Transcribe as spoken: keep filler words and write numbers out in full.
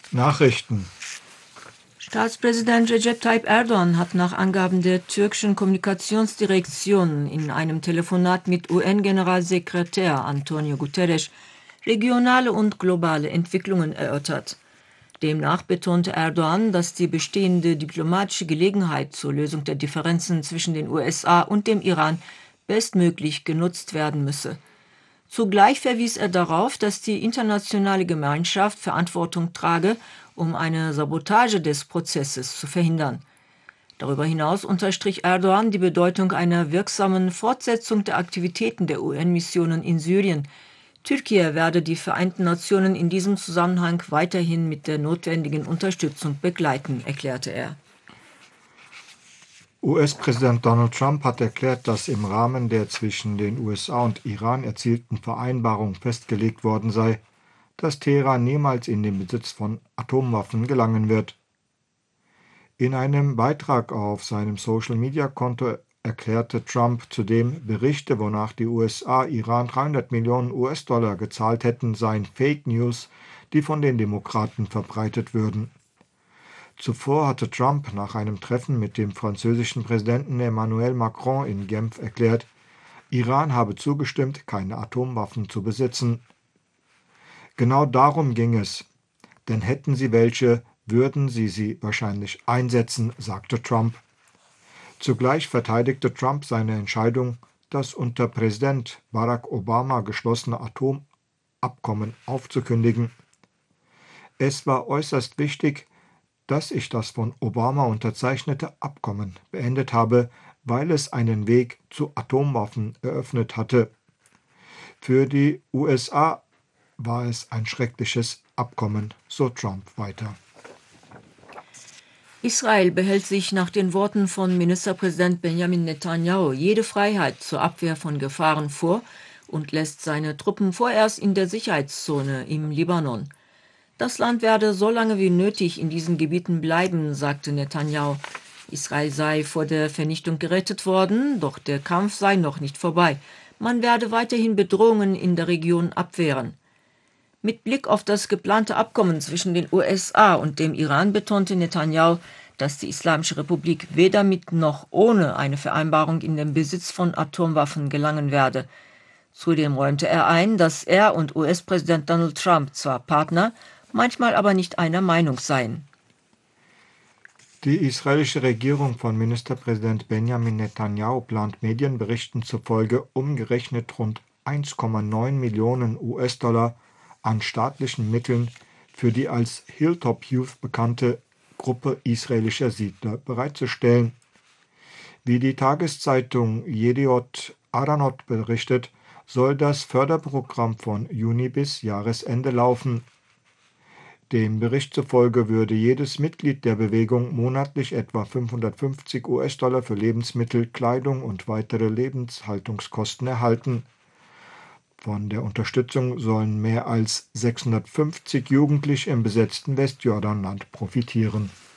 Nachrichten. Staatspräsident Recep Tayyip Erdogan hat nach Angaben der türkischen Kommunikationsdirektion in einem Telefonat mit U N-Generalsekretär Antonio Guterres regionale und globale Entwicklungen erörtert. Demnach betonte Erdogan, dass die bestehende diplomatische Gelegenheit zur Lösung der Differenzen zwischen den U S A und dem Iran bestmöglich genutzt werden müsse. Zugleich verwies er darauf, dass die internationale Gemeinschaft Verantwortung trage, um eine Sabotage des Prozesses zu verhindern. Darüber hinaus unterstrich Erdogan die Bedeutung einer wirksamen Fortsetzung der Aktivitäten der U N-Missionen in Syrien. Türkei werde die Vereinten Nationen in diesem Zusammenhang weiterhin mit der notwendigen Unterstützung begleiten, erklärte er. U S-Präsident Donald Trump hat erklärt, dass im Rahmen der zwischen den U S A und Iran erzielten Vereinbarung festgelegt worden sei, dass Teheran niemals in den Besitz von Atomwaffen gelangen wird. In einem Beitrag auf seinem Social-Media-Konto erklärte Trump zudem, Berichte, wonach die U S A Iran dreihundert Millionen U S-Dollar gezahlt hätten, seien Fake News, die von den Demokraten verbreitet würden. Zuvor hatte Trump nach einem Treffen mit dem französischen Präsidenten Emmanuel Macron in Genf erklärt, Iran habe zugestimmt, keine Atomwaffen zu besitzen. Genau darum ging es, denn hätten sie welche, würden sie sie wahrscheinlich einsetzen, sagte Trump. Zugleich verteidigte Trump seine Entscheidung, das unter Präsident Barack Obama geschlossene Atomabkommen aufzukündigen. Es war äußerst wichtig, dass ich das von Obama unterzeichnete Abkommen beendet habe, weil es einen Weg zu Atomwaffen eröffnet hatte. Für die U S A war es ein schreckliches Abkommen, so Trump weiter. Israel behält sich nach den Worten von Ministerpräsident Benjamin Netanyahu jede Freiheit zur Abwehr von Gefahren vor und lässt seine Truppen vorerst in der Sicherheitszone im Libanon. Das Land werde so lange wie nötig in diesen Gebieten bleiben, sagte Netanyahu. Israel sei vor der Vernichtung gerettet worden, doch der Kampf sei noch nicht vorbei. Man werde weiterhin Bedrohungen in der Region abwehren. Mit Blick auf das geplante Abkommen zwischen den U S A und dem Iran betonte Netanyahu, dass die Islamische Republik weder mit noch ohne eine Vereinbarung in den Besitz von Atomwaffen gelangen werde. Zudem räumte er ein, dass er und U S-Präsident Donald Trump zwar Partner, manchmal aber nicht einer Meinung seien. Die israelische Regierung von Ministerpräsident Benjamin Netanyahu plant Medienberichten zufolge umgerechnet rund eins Komma neun Millionen U S-Dollar an staatlichen Mitteln für die als Hilltop Youth bekannte Gruppe israelischer Siedler bereitzustellen. Wie die Tageszeitung Yediot Aharonot berichtet, soll das Förderprogramm von Juni bis Jahresende laufen. Dem Bericht zufolge würde jedes Mitglied der Bewegung monatlich etwa fünfhundertfünfzig U S-Dollar für Lebensmittel, Kleidung und weitere Lebenshaltungskosten erhalten. Von der Unterstützung sollen mehr als sechshundertfünfzig Jugendliche im besetzten Westjordanland profitieren.